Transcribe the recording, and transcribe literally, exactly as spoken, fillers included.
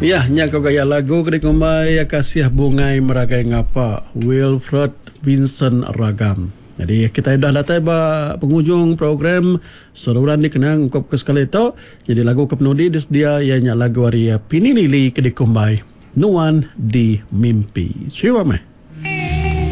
Ya, nya kau gaya lagu kedi kumbai kasih bungai meragai ngapa Wilfred Vincent Ragam. Jadi kita dah datang ba penghujung program seruran dikenang kop ke sekali itu. Jadi lagu kepenudi disdia ianya lagu Aria Pinilili kedi kumbai Nuan di Mimpi. Siapa meh?